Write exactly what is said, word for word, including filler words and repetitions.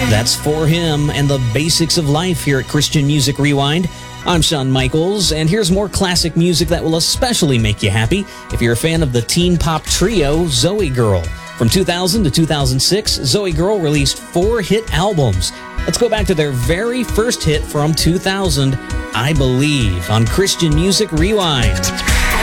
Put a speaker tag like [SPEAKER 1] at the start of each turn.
[SPEAKER 1] That's For Him and the Basics of Life here at Christian Music Rewind. I'm Shawn Michaels, and here's more classic music that will especially make you happy if you're a fan of the teen pop trio Zoe Girl. From two thousand to two thousand six, Zoe Girl released four hit albums. Let's go back to their very first hit from two thousand, I Believe, on Christian Music Rewind.